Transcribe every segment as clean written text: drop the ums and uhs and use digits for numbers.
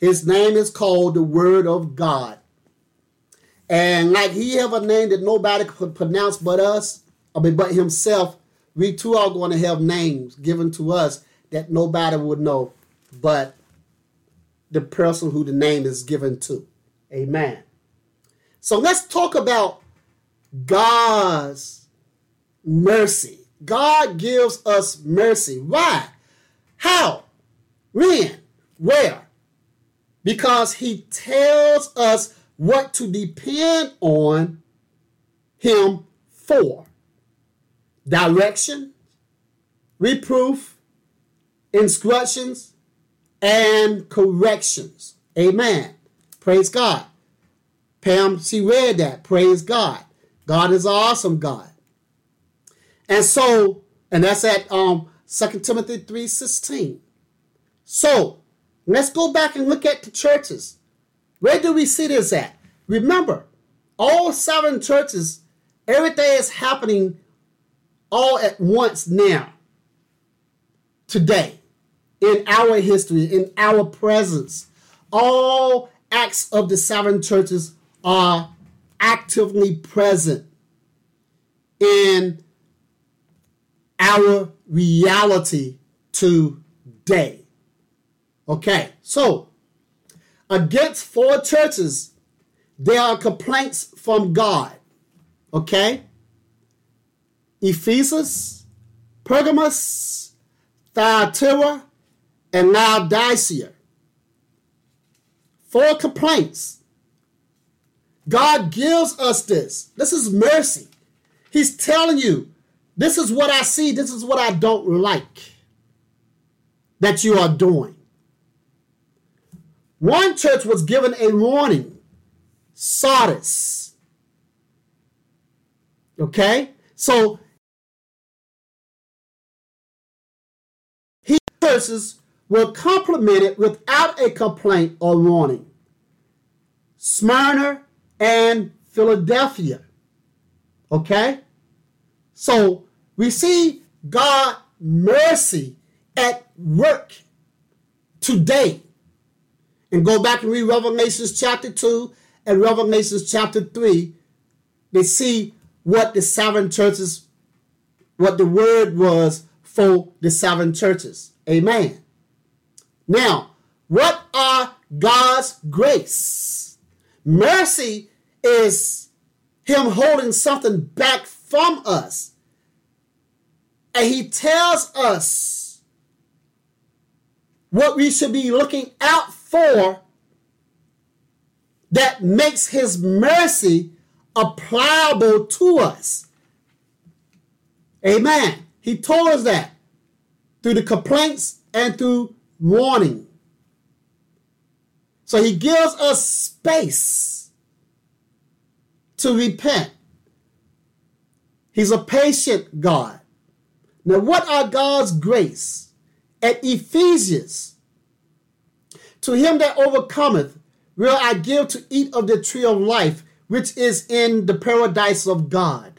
His name is called the Word of God. And like he have a name that nobody could pronounce but us, but himself, we too are going to have names given to us that nobody would know but the person who the name is given to. Amen. So let's talk about God's mercy. God gives us mercy. Why? How? When? Where? Because he tells us what to depend on him for. Direction, reproof, instructions, and corrections. Amen. Praise God. Pam, she read that. Praise God. God is an awesome God. And so, and that's at 2 Timothy 3:16. So, let's go back and look at the churches. Where do we see this at? Remember, all 7 churches, everything is happening all at once now, today, in our history, in our presence. All acts of the 7 churches are actively present in our reality today. Okay, so against 4 churches, there are complaints from God. Okay? Ephesus, Pergamos, Thyatira, and Laodicea. 4 complaints. God gives us this. This is mercy. He's telling you, this is what I see, this is what I don't like that you are doing. One church was given a warning, Sardis. Okay? So, churches were complimented without a complaint or warning. Smyrna and Philadelphia. Okay? So we see God's mercy at work today. And go back and read Revelations chapter 2 and Revelations chapter 3. They see what the 7 churches, what the word was for the 7 churches. Amen. Now, what are God's grace? Mercy is him holding something back from us. And he tells us what we should be looking out for that makes his mercy applicable to us. Amen. He told us that through the complaints and through warning. So he gives us space to repent. He's a patient God. Now, what are God's grace? At Ephesians, to him that overcometh will I give to eat of the tree of life, which is in the paradise of God.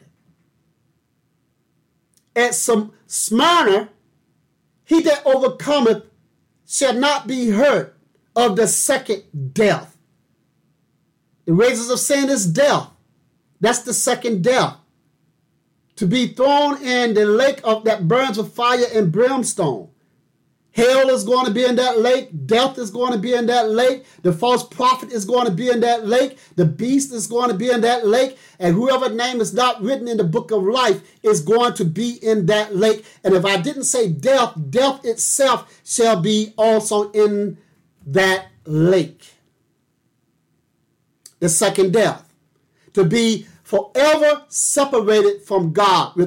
At Smyrna, he that overcometh shall not be hurt of the second death. The wages of sin is death. That's the second death. To be thrown in the lake of that burns with fire and brimstone. Hell is going to be in that lake. Death is going to be in that lake. The false prophet is going to be in that lake. The beast is going to be in that lake. And whoever's name is not written in the book of life is going to be in that lake. And if I didn't say death, death itself shall be also in that lake. The second death. To be forever separated from God.